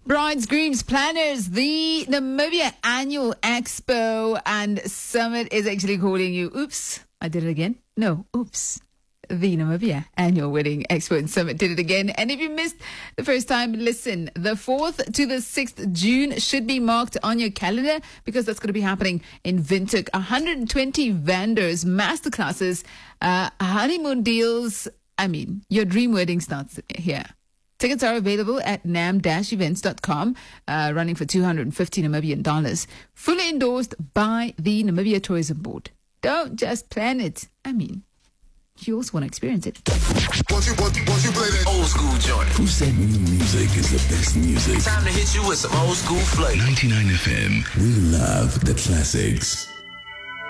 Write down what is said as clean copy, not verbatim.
Brides, grooms, planners, the Namibia Annual Expo and Summit is actually calling you. Oops, I did it again. No, oops. The Namibia Annual Wedding Expo and Summit did it again. And if you missed the first time, listen, the 4th to the 6th June should be marked on your calendar because that's going to be happening in Windhoek. 120 vendors, masterclasses, honeymoon deals. I mean, your dream wedding starts here. Tickets are available at nam-events.com, running for $250 Namibian. Fully endorsed by the Namibia Tourism Board. Don't just plan it. I mean, you also want to experience it. Once you play that old school joint. Who said new music is the best music? Time to hit you with some old school flavor. 99 FM. We love the classics.